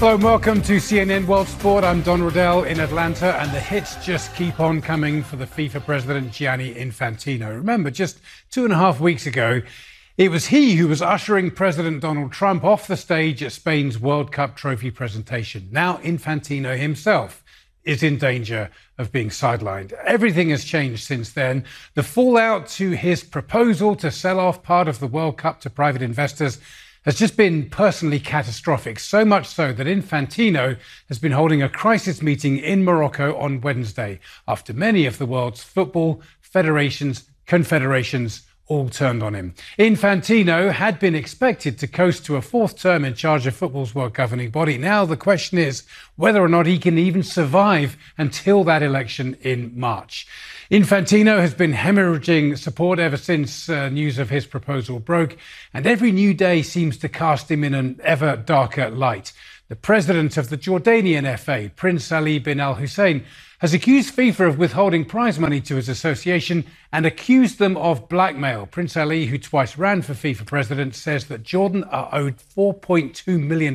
Hello and welcome to CNN World Sport. I'm Don Riddell in Atlanta, and the hits just keep on coming for the FIFA president Gianni Infantino. Remember, just 2.5 weeks ago, it was he who was ushering President Donald Trump off the stage at Spain's World Cup trophy presentation. Now Infantino himself is in danger of being sidelined. Everything has changed since then. The fallout to his proposal to sell off part of the World Cup to private investors has just been personally catastrophic, so much so that Infantino has been holding a crisis meeting in Morocco on Wednesday after many of the world's football federations, confederations, all turned on him. Infantino had been expected to coast to a fourth term in charge of football's world governing body. Now the question is whether or not he can even survive until that election in March. Infantino has been hemorrhaging support ever since news of his proposal broke, and every new day seems to cast him in an ever darker light. The president of the Jordanian FA, Prince Ali bin Al Hussein, has accused FIFA of withholding prize money to his association and accused them of blackmail. Prince Ali, who twice ran for FIFA president, says that Jordan are owed $4.2 million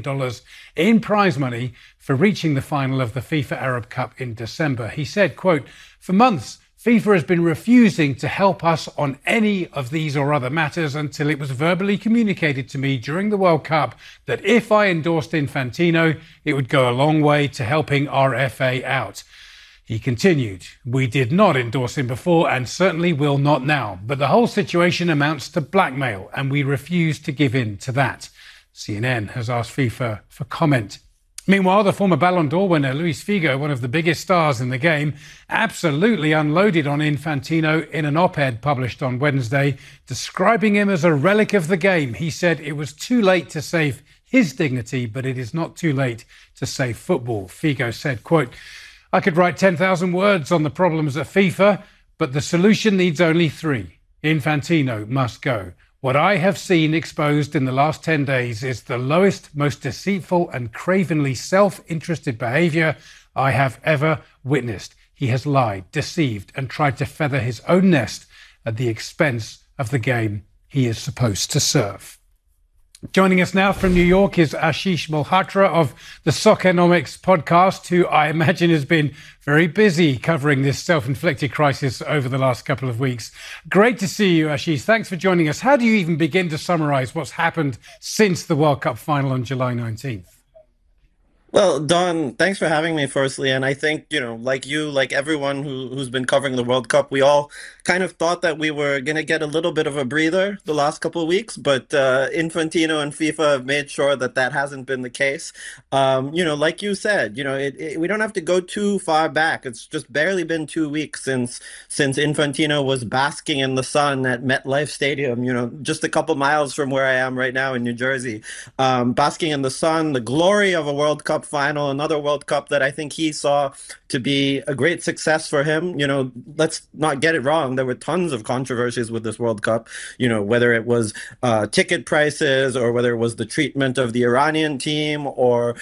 in prize money for reaching the final of the FIFA Arab Cup in December. He said, quote, "For months, FIFA has been refusing to help us on any of these or other matters until it was verbally communicated to me during the World Cup that if I endorsed Infantino, it would go a long way to helping our FA out." He continued, "We did not endorse him before and certainly will not now, but the whole situation amounts to blackmail and we refuse to give in to that." CNN has asked FIFA for comment. Meanwhile, the former Ballon d'Or winner, Luis Figo, one of the biggest stars in the game, absolutely unloaded on Infantino in an op-ed published on Wednesday, describing him as a relic of the game. He said it was too late to save his dignity, but it is not too late to save football. Figo said, quote, "I could write 10,000 words on the problems at FIFA, but the solution needs only 3. Infantino must go. What I have seen exposed in the last 10 days is the lowest, most deceitful and cravenly self-interested behavior I have ever witnessed. He has lied, deceived and tried to feather his own nest at the expense of the game he is supposed to serve." Joining us now from New York is Ashish Malhotra of the Soccernomics podcast, who I imagine has been very busy covering this self-inflicted crisis over the last couple of weeks. Great to see you, Ashish. Thanks for joining us. How do you even begin to summarize what's happened since the World Cup final on July 19th? Well, Don, thanks for having me firstly. And I think, like you, like everyone who's been covering the World Cup, we all kind of thought that we were going to get a little bit of a breather the last couple of weeks, but Infantino and FIFA have made sure that that hasn't been the case. Like you said, we don't have to go too far back. It's just barely been 2 weeks since Infantino was basking in the sun at MetLife Stadium, just a couple miles from where I am right now in New Jersey, basking in the sun, the glory of a World Cup final, another World Cup that I think he saw to be a great success for him. Let's not get it wrong. There were tons of controversies with this World Cup, whether it was ticket prices or whether it was the treatment of the Iranian team or,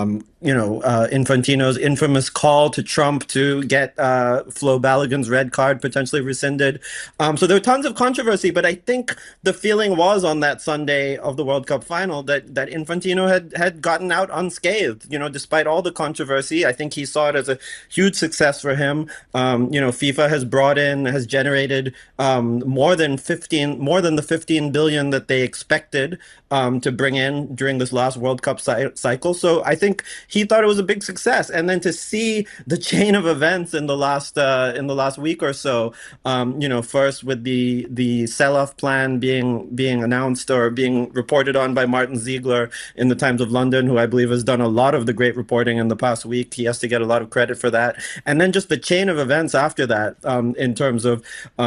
Infantino's infamous call to Trump to get Flo Balogun's red card potentially rescinded. So there were tons of controversy, but I think the feeling was on that Sunday of the World Cup final that Infantino had gotten out unscathed. Despite all the controversy, I think he saw it as a huge success for him. FIFA has generated more than the 15 billion that they expected to bring in during this last World Cup cycle. So I think he thought it was a big success. And then to see the chain of events in the last week or so, first with the sell-off plan being announced or being reported on by Martin Ziegler in the Times of London, who I believe has done a lot of the great reporting in the past week. He has to get a lot of credit for that. And then just the chain of events after that, in terms of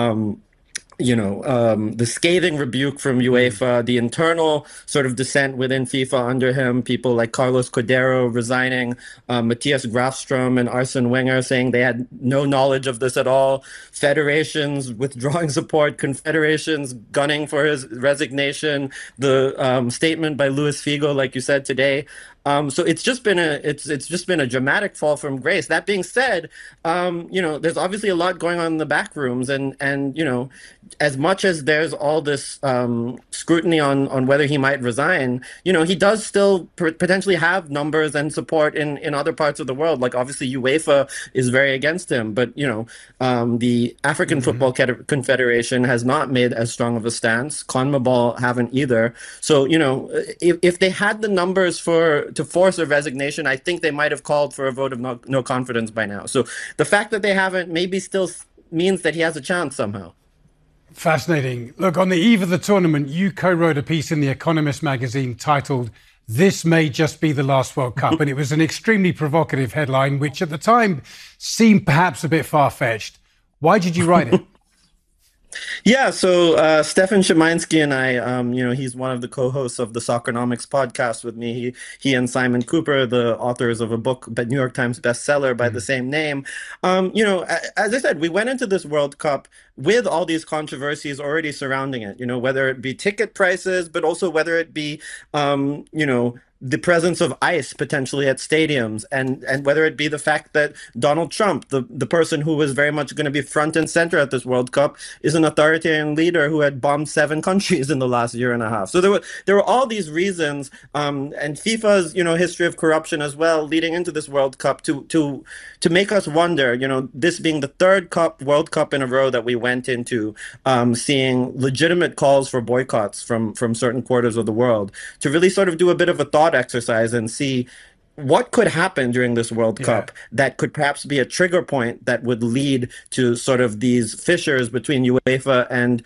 the scathing rebuke from UEFA, the internal sort of dissent within FIFA under him, people like Carlos Cordero resigning, Matthias Grafstrom and Arsene Wenger saying they had no knowledge of this at all, federations withdrawing support, confederations gunning for his resignation, the statement by Luis Figo, like you said today. So it's just been a dramatic fall from grace. That being said, there's obviously a lot going on in the back rooms, and as much as there's all this scrutiny on whether he might resign, he does still potentially have numbers and support in other parts of the world. Like obviously UEFA is very against him, but the African Football Confederation has not made as strong of a stance. CONMEBOL haven't either. So if they had the numbers to force a resignation, I think they might have called for a vote of no confidence by now. So the fact that they haven't maybe still means that he has a chance somehow. Fascinating. Look, on the eve of the tournament, you co-wrote a piece in The Economist magazine titled "This May Just Be the Last World Cup." And it was an extremely provocative headline, which at the time seemed perhaps a bit far-fetched. Why did you write it? Yeah, so Stefan Szymański and I, he's one of the co-hosts of the Soccernomics podcast with me. He and Simon Cooper, the authors of a book, New York Times bestseller by the same name. As I said, we went into this World Cup with all these controversies already surrounding it, whether it be ticket prices, but also whether it be, the presence of ICE potentially at stadiums, and whether it be the fact that Donald Trump, the person who was very much going to be front and center at this World Cup, is an authoritarian leader who had bombed 7 countries in the last year and a half. So there were all these reasons, and FIFA's history of corruption as well, leading into this World Cup to make us wonder. This being the third World Cup in a row that we went into, seeing legitimate calls for boycotts from certain quarters of the world, to really sort of do a bit of a thought exercise and see what could happen during this World Cup that could perhaps be a trigger point that would lead to sort of these fissures between UEFA and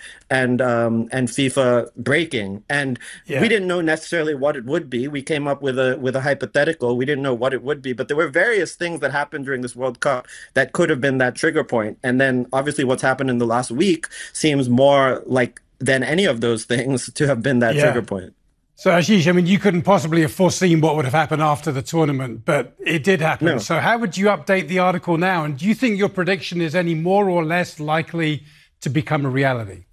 FIFA breaking. And we didn't know necessarily what it would be. We came up with a hypothetical. We didn't know what it would be, but there were various things that happened during this World Cup that could have been that trigger point. And then obviously what's happened in the last week seems more like than any of those things to have been that trigger point. So Ashish, I mean, you couldn't possibly have foreseen what would have happened after the tournament, but it did happen. No. So how would you update the article now? And do you think your prediction is any more or less likely to become a reality?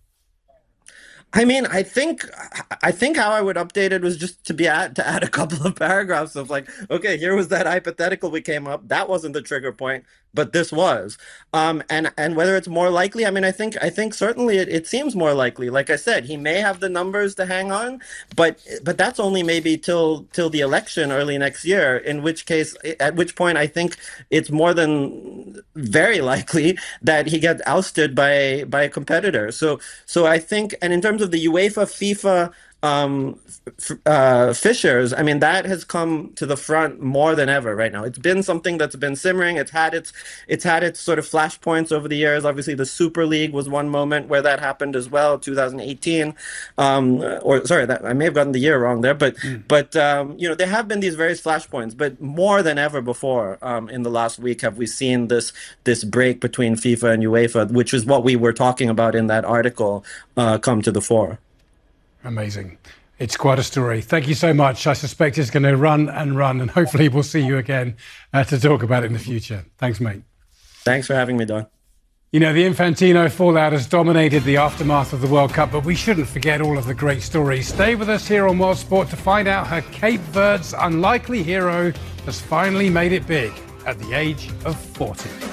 I mean, I think how I would update it was just to add a couple of paragraphs of like, okay, here was that hypothetical we came up. That wasn't the trigger point, but this was. And whether it's more likely, I mean, I think certainly it seems more likely. Like I said, he may have the numbers to hang on, but that's only maybe till the election early next year. At which point I think it's more than very likely that he gets ousted by a competitor. So I think, and in terms of the UEFA FIFA fissures, I mean, that has come to the front more than ever right now. It's been something that's been simmering. It's had its sort of flashpoints over the years. Obviously, the Super League was one moment where that happened as well, 2018. Or sorry, that I may have gotten the year wrong there, but there have been these various flashpoints. But more than ever before, in the last week, have we seen this break between FIFA and UEFA, which is what we were talking about in that article, come to the fore. Amazing. It's quite a story. Thank you so much. I suspect it's going to run, and hopefully we'll see you again to talk about it in the future. Thanks, mate. Thanks for having me, Don. The Infantino fallout has dominated the aftermath of the World Cup, but we shouldn't forget all of the great stories. Stay with us here on World Sport to find out how Cape Verde's unlikely hero has finally made it big at the age of 40.